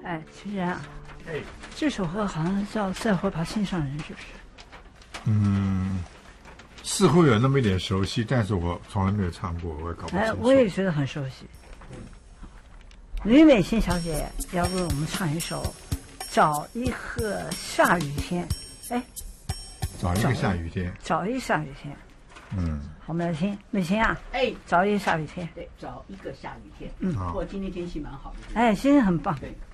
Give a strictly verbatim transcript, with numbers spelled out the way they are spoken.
哎，其实啊， 哎， 这首歌好像叫《赛火把心上人》，是不是？ 嗯，似乎有那么一点熟悉，但是我从来没有唱过，我也搞不清楚。 哎，我也觉得很熟悉。吕美心小姐要为我们唱一首《找一个下雨天》。哎， 找一个下雨天， 找一个下雨天。 嗯， 好，我们来听美心啊， 哎， 找一个下雨天。 对，找一个下雨天。 嗯， 不过今天天气蛮好的。 哎，今天很棒。 对。